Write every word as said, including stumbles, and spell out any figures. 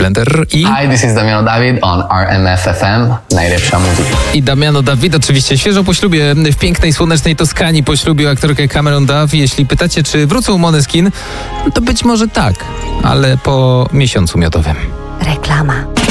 Blender i... Hi, this is Damiano David on R M F F M, najlepsza muzyka. I Damiano David oczywiście świeżo po ślubie w pięknej, słonecznej Toskanii poślubił aktorkę Cameron Dove. Jeśli pytacie, czy wrócą Måneskin, to być może tak, ale po miesiącu miodowym. Reklama.